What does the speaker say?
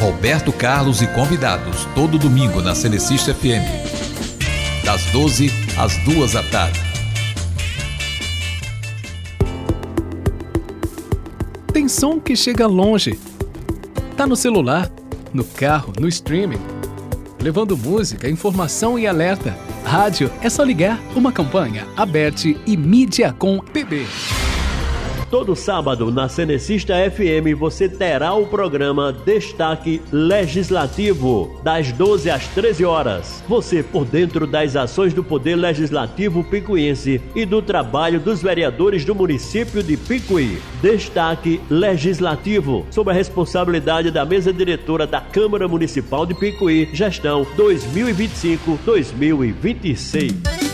Roberto Carlos e convidados, todo domingo na Cenecista FM, das 12 às 2 da tarde. Tem som que chega longe. Tá no celular, no carro, no streaming, levando música, informação e alerta. Rádio é só ligar. Uma campanha Aberte e Mídiacom PB. Todo sábado, na Cenecista FM, você terá o programa Destaque Legislativo, das 12 às 13 horas. Você por dentro das ações do Poder Legislativo picuiense e do trabalho dos vereadores do município de Picuí. Destaque Legislativo, sob a responsabilidade da mesa diretora da Câmara Municipal de Picuí, gestão 2025-2026.